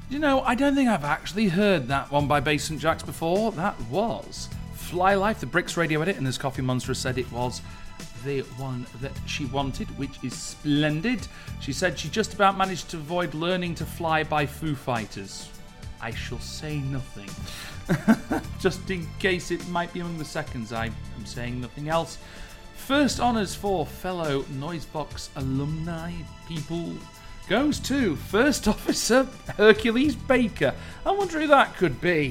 You know, I don't think I've actually heard that one by Bass St. Jacks before. That was Fly Life, the Bricks radio edit, and as Coffee Monster said, it was the one that she wanted, which is splendid. She said she just about managed to avoid Learning to Fly by Foo Fighters. I shall say nothing. Just in case it might be among the seconds, I am saying nothing else. First honours for fellow Noisebox alumni people goes to First Officer Hercules Baker. I wonder who that could be.